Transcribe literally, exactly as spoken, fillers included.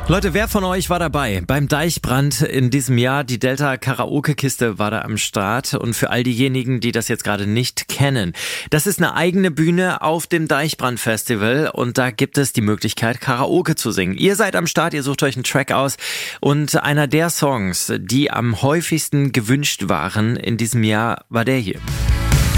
Leute, wer von euch war dabei beim Deichbrand in diesem Jahr? Die Delta Karaoke Kiste war da am Start. Und für all diejenigen, die das jetzt gerade nicht kennen, das ist eine eigene Bühne auf dem Deichbrand Festival und da gibt es die Möglichkeit, Karaoke zu singen. Ihr seid am Start, ihr sucht euch einen Track aus und einer der Songs, die am häufigsten gewünscht waren in diesem Jahr, war der hier.